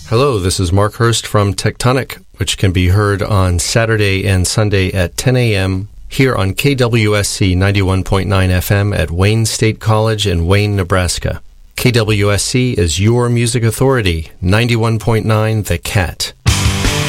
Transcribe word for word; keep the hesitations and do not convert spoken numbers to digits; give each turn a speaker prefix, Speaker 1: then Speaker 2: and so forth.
Speaker 1: Hello, this is Mark Hurst from Tectonic, which can be heard on Saturday and Sunday at ten a.m. here on K W S C ninety-one point nine F M at Wayne State College in Wayne, Nebraska. K W S C is your music authority, ninety-one point nine The Cat.